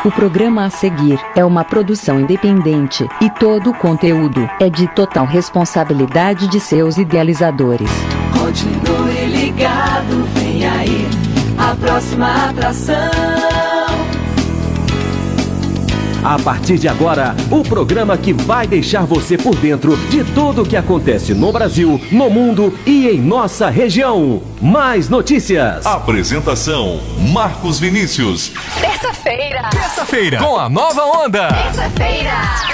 O programa a seguir é uma produção independente e todo o conteúdo é de total responsabilidade de seus idealizadores. Continue ligado, vem aí a próxima atração. A partir de agora, o programa que vai deixar você por dentro de tudo o que acontece no Brasil, no mundo e em nossa região. Mais notícias. Apresentação: Marcos Vinícius. Terça-feira, com a Nova Onda. Terça-feira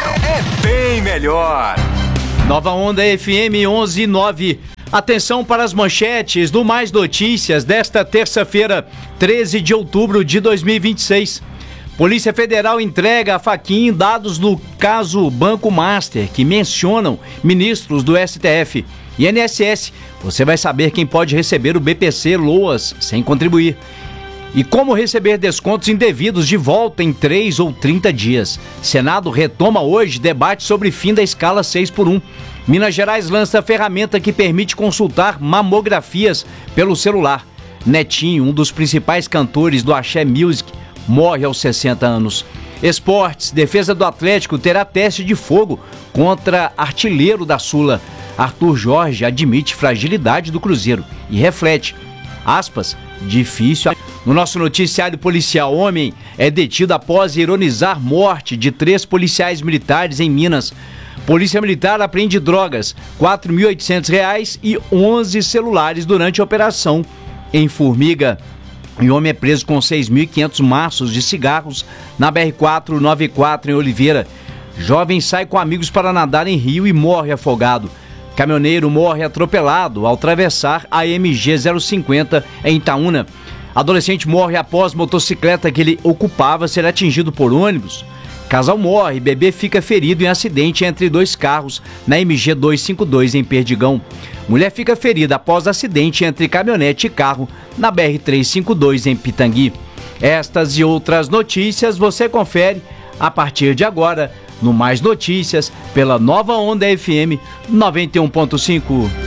É bem melhor. Nova Onda FM 11:09. Atenção para as manchetes do Mais Notícias desta terça-feira, 13 de outubro de 2026. Polícia Federal entrega a faquinha dados do caso Banco Master, que mencionam ministros do STF. INSS, você vai saber quem pode receber o BPC Loas sem contribuir. E como receber descontos indevidos de volta em 3 ou 30 dias. Senado retoma hoje debate sobre fim da escala 6x1. Minas Gerais lança ferramenta que permite consultar mamografias pelo celular. Netinho, um dos principais cantores do Axé Music, morre aos 60 anos. Esportes, defesa do Atlético terá teste de fogo contra artilheiro da Sula. Arthur Jorge admite fragilidade do Cruzeiro e reflete, aspas, difícil. No nosso noticiário policial, homem é detido após ironizar morte de 3 policiais militares em Minas. Polícia Militar apreende drogas, R$ 4.800 e 11 celulares durante a operação em Formiga. E homem é preso com 6.500 maços de cigarros na BR-494 em Oliveira. Jovem sai com amigos para nadar em rio e morre afogado. Caminhoneiro morre atropelado ao atravessar a MG 050 em Itaúna. Adolescente morre após motocicleta que ele ocupava ser atingido por ônibus. Casal morre, bebê fica ferido em acidente entre 2 carros na MG 252 em Perdigão. Mulher fica ferida após acidente entre caminhonete e carro na BR-352 em Pitangui. Estas e outras notícias você confere a partir de agora no Mais Notícias pela Nova Onda FM 91.5.